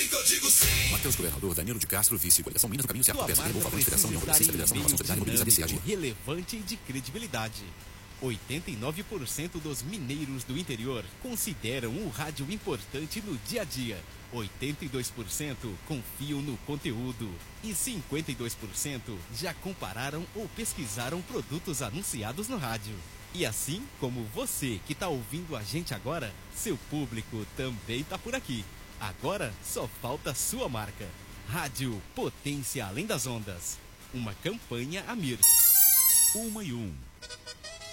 Matheus Governador, Danilo de Castro, vice, coligação Minas, no caminho certo, PSDB, Novo Avante, Federação, União Progressista, Federação, Inovação Solidária, Mobiliza, DCAG. Relevante e de credibilidade. 89% dos mineiros do interior consideram o rádio importante no dia a dia. 82% confiam no conteúdo. E 52% já compararam ou pesquisaram produtos anunciados no rádio. E assim como você que está ouvindo a gente agora, seu público também está por aqui. Agora só falta a sua marca. Rádio Potência Além das Ondas. Uma campanha Amir. 1 e 1.